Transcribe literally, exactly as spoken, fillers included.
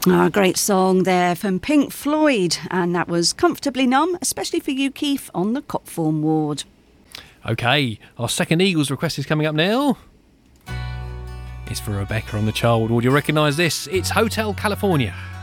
Oh, great song there from Pink Floyd, and that was Comfortably Numb, especially for you, Keith, on the Copthorne ward. OK, our second Eagles request is coming up now. It's for Rebecca on the Charwood ward. You'll recognise this. It's Hotel California.